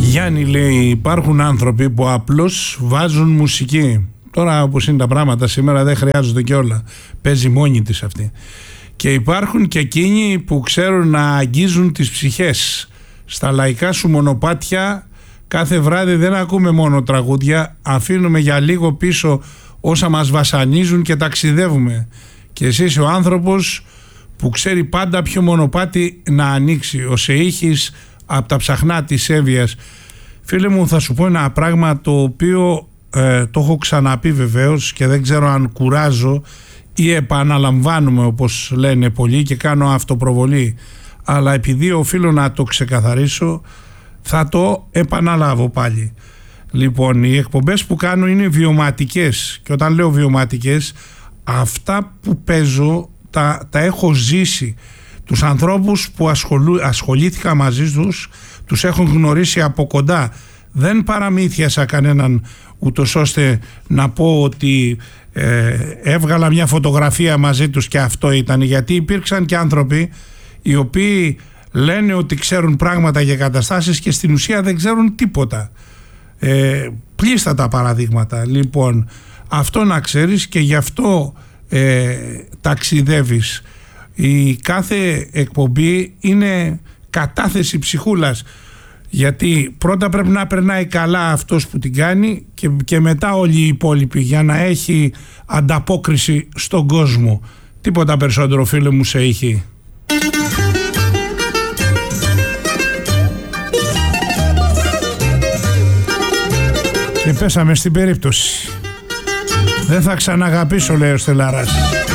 Γιάννη λέει, υπάρχουν άνθρωποι που απλώς βάζουν μουσική. Τώρα όπως είναι τα πράγματα σήμερα δεν χρειάζονται και όλα. Παίζει μόνη της αυτή. Και υπάρχουν και εκείνοι που ξέρουν να αγγίζουν τις ψυχές. Στα λαϊκά σου μονοπάτια κάθε βράδυ δεν ακούμε μόνο τραγούδια, αφήνουμε για λίγο πίσω όσα μας βασανίζουν και ταξιδεύουμε. Και εσύ είσαι ο άνθρωπος που ξέρει πάντα ποιο μονοπάτι να ανοίξει. Ο Σεΐχης από τα ψαχνά της Εύβοιας. Φίλε μου, θα σου πω ένα πράγμα το οποίο το έχω ξαναπεί βεβαίως και δεν ξέρω αν κουράζω ή επαναλαμβάνουμε όπως λένε πολλοί και κάνω αυτοπροβολή, αλλά επειδή οφείλω να το ξεκαθαρίσω θα το επαναλάβω πάλι. Λοιπόν, οι εκπομπές που κάνω είναι βιωματικές και όταν λέω βιωματικές, αυτά που παίζω τα έχω ζήσει. Τους ανθρώπους που ασχολήθηκα μαζί τους έχω γνωρίσει από κοντά. Δεν παραμύθιασα κανέναν ούτως ώστε να πω ότι έβγαλα μια φωτογραφία μαζί τους και αυτό ήταν, γιατί υπήρξαν και άνθρωποι οι οποίοι λένε ότι ξέρουν πράγματα για καταστάσεις και στην ουσία δεν ξέρουν τίποτα. Πλήστα παραδείγματα. Λοιπόν, αυτό να ξέρεις και γι' αυτό ταξιδεύεις. Η κάθε εκπομπή είναι κατάθεση ψυχούλας, γιατί πρώτα πρέπει να περνάει καλά αυτός που την κάνει και μετά όλοι οι υπόλοιποι, για να έχει ανταπόκριση στον κόσμο. Τίποτα περισσότερο, φίλε μου, Σεΐχη. Και πέσαμε στην περίπτωση. Δεν θα ξαναγαπήσω, λέει ο Στελάρας.